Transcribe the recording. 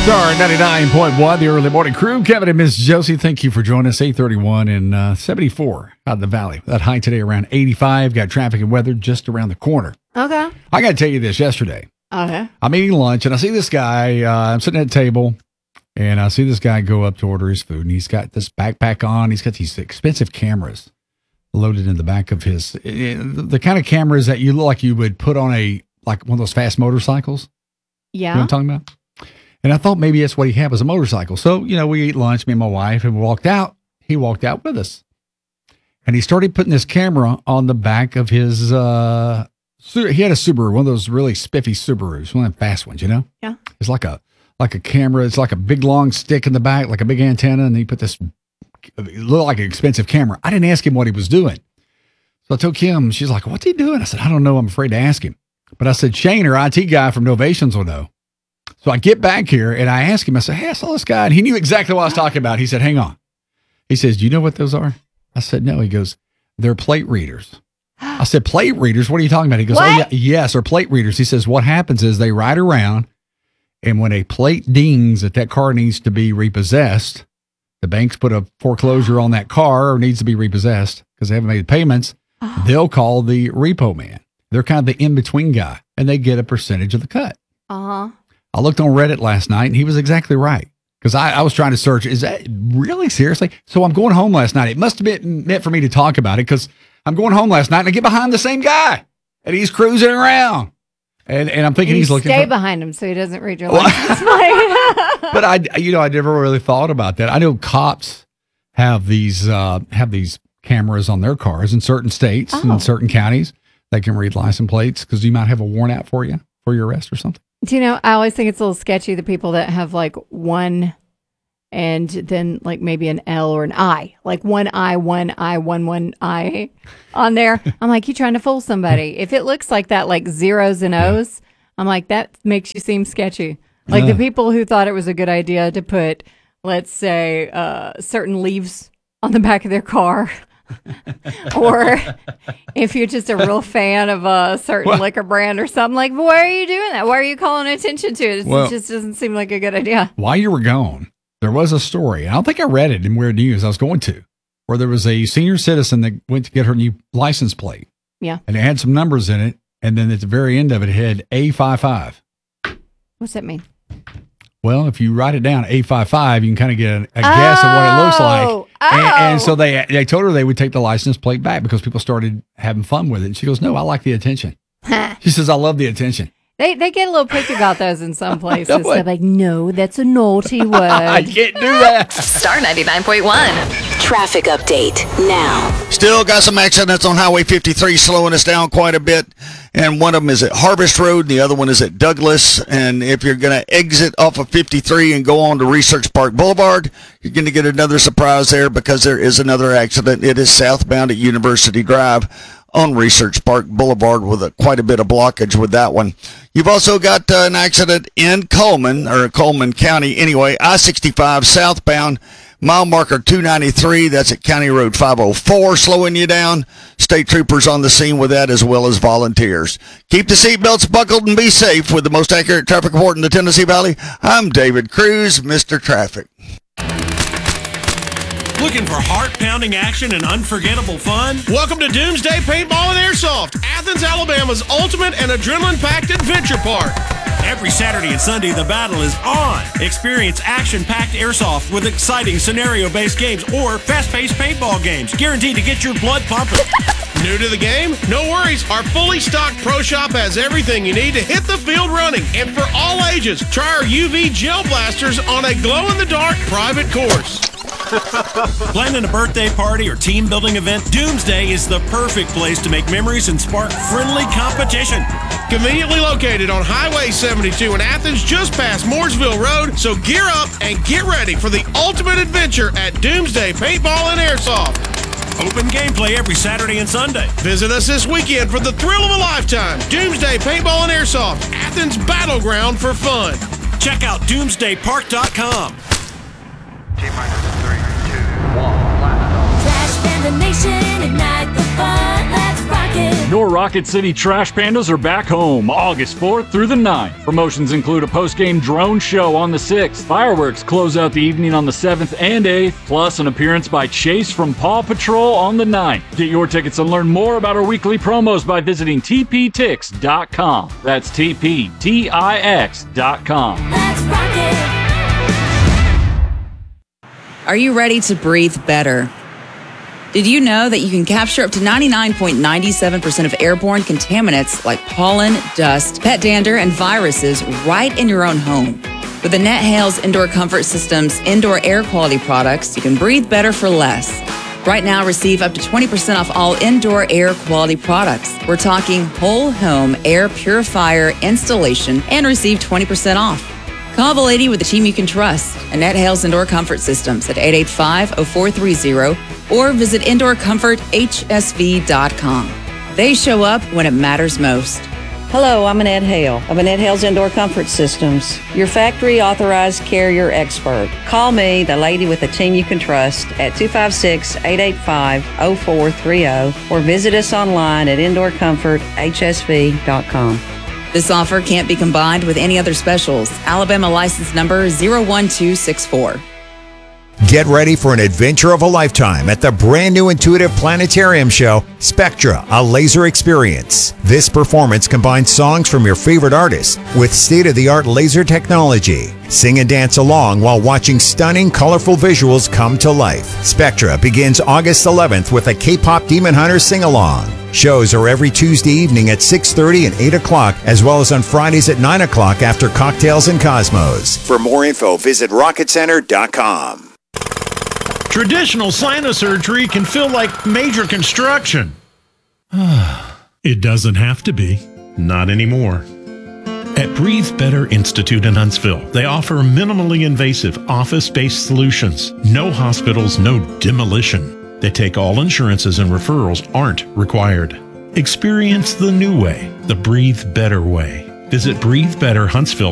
Star 99.1, the early morning crew. Kevin and Miss Josie, thank you for joining us. 8:31 and 74 out in the valley. That high today around 85. Got traffic and weather just around the corner. Okay. I got to tell you this yesterday. Okay. I'm eating lunch and I see this guy. I'm sitting at a table and I see this guy go up to order his food. And he's got this backpack on. He's got these expensive cameras loaded in the back of his. The kind of cameras that you look like you would put on like one of those fast motorcycles. Yeah. You know what I'm talking about? And I thought maybe that's what he had was a motorcycle. So, we ate lunch, me and my wife, and we walked out. He walked out with us. And he started putting this camera on the back of his, he had a Subaru, one of those really spiffy Subarus, one of the fast ones, Yeah. It's like a camera. It's like a big long stick in the back, like a big antenna. And he put this, it looked like an expensive camera. I didn't ask him what he was doing. So I told Kim, she's like, what's he doing? I said, I don't know. I'm afraid to ask him. But I said, Shane, our IT guy from Novations will know. So I get back here and I ask him, I said, hey, I saw this guy. And he knew exactly what I was talking about. He said, hang on. He says, do you know what those are? I said, no. He goes, they're plate readers. I said, plate readers? What are you talking about? He goes, what? oh, yeah, yes, they're plate readers. He says, what happens is they ride around and when a plate dings that car needs to be repossessed, the banks put a foreclosure on that car or needs to be repossessed because they haven't made payments. They'll call the repo man. They're kind of the in-between guy and they get a percentage of the cut. Uh-huh. I looked on Reddit last night and he was exactly right. Because I was trying to search, is that really seriously? So I'm going home last night. It must have been meant for me to talk about it because I'm going home last night and I get behind the same guy and he's cruising around. And I'm thinking he's looking stay behind him so he doesn't read your license plate. But I never really thought about that. I know cops have these cameras on their cars in certain states and certain counties. They can read license plates because you might have a warrant out for you for your arrest or something. Do you know, I always think it's a little sketchy, the people that have like one and then like maybe an L or an I, like one I on there. I'm like, you trying to fool somebody. If it looks like that, like zeros and O's, I'm like, that makes you seem sketchy. Like the people who thought it was a good idea to put, let's say, certain leaves on the back of their car. Or if you're just a real fan of a certain liquor brand or something, like, why are you doing that? Why are you calling attention to it? It just doesn't seem like a good idea. While you were gone, there was a story. I don't think I read it in Weird News. I was going to, where there was a senior citizen that went to get her new license plate. Yeah. And it had some numbers in it. And then at the very end of it, it had A55. What's that mean? Well, if you write it down, A55, you can kind of get a guess of what it looks like. And so they told her they would take the license plate back because people started having fun with it. And she goes, no, I like the attention. She says, I love the attention. They get a little picky about those in some places. They're like, no, that's a naughty word. I can't do that. Star 99.1. Traffic update now. Still got some accidents on Highway 53 slowing us down quite a bit. And one of them is at Harvest Road, and the other one is at Douglas. And if you're going to exit off of 53 and go on to Research Park Boulevard, you're going to get another surprise there because there is another accident. It is southbound at University Drive on Research Park Boulevard with quite a bit of blockage with that one. You've also got an accident in Coleman County anyway, I-65 southbound, mile marker 293, that's at County Road 504, slowing you down. State troopers on the scene with that as well as volunteers. Keep the seatbelts buckled and be safe. With the most accurate traffic report in the Tennessee Valley, I'm David Cruz, Mr. Traffic. Looking for heart-pounding action and unforgettable fun? Welcome to Doomsday Paintball and Airsoft, Athens, Alabama's ultimate and adrenaline-packed adventure park. Every Saturday and Sunday, the battle is on. Experience action-packed airsoft with exciting scenario-based games or fast-paced paintball games, guaranteed to get your blood pumping. New to the game? No worries. Our fully stocked pro shop has everything you need to hit the field running. And for all ages, try our UV gel blasters on a glow-in-the-dark private course. Planning a birthday party or team building event? Doomsday is the perfect place to make memories and spark friendly competition. Conveniently located on Highway 72 in Athens, just past Mooresville Road. So gear up and get ready for the ultimate adventure at Doomsday Paintball and Airsoft. Open gameplay every Saturday and Sunday. Visit us this weekend for the thrill of a lifetime. Doomsday Paintball and Airsoft, Athens' battleground for fun. Check out doomsdaypark.com. T-minus 3, 2, 1, blast off. Flash band the nation, ignite the fun. Let's rock Your Rocket City Trash Pandas are back home August 4th through the 9th. Promotions include a post-game drone show on the 6th. Fireworks close out the evening on the 7th and 8th, plus an appearance by Chase from Paw Patrol on the 9th. Get your tickets and learn more about our weekly promos by visiting tptix.com. That's tptix.com. Let's rock it. Are you ready to breathe better? Did you know that you can capture up to 99.97% of airborne contaminants like pollen, dust, pet dander, and viruses right in your own home? With the NetHales Indoor Comfort Systems indoor air quality products, you can breathe better for less. Right now, receive up to 20% off all indoor air quality products. We're talking whole home air purifier installation and receive 20% off. Call the lady with the team you can trust at NetHales Indoor Comfort Systems at 885-0430 or visit indoorcomforthsv.com. They show up when it matters most. Hello, I'm Annette Hale of Annette Hale's Indoor Comfort Systems, your factory authorized carrier expert. Call me, the lady with the team you can trust, at 256-885-0430 or visit us online at indoorcomforthsv.com. This offer can't be combined with any other specials. Alabama license number 01264. Get ready for an adventure of a lifetime at the brand new intuitive planetarium show, Spectra, a laser experience. This performance combines songs from your favorite artists with state-of-the-art laser technology. Sing and dance along while watching stunning, colorful visuals come to life. Spectra begins August 11th with a K-pop Demon Hunter sing-along. Shows are every Tuesday evening at 6:30 and 8 o'clock, as well as on Fridays at 9 o'clock after Cocktails and Cosmos. For more info, visit rocketcenter.com. Traditional sinus surgery can feel like major construction. It doesn't have to be. Not anymore. At Breathe Better Institute in Huntsville, they offer minimally invasive office-based solutions. No hospitals, no demolition. They take all insurances and referrals aren't required. Experience the new way, the Breathe Better way. Visit Breathe Better Huntsville